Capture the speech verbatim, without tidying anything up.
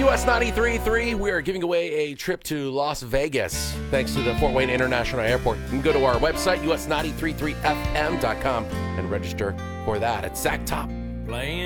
U S ninety-three point three, we are giving away a trip to Las Vegas thanks to the Fort Wayne International Airport. You can go to our website, U S nine three three F M dot com, and register for that at Sack Top. Playing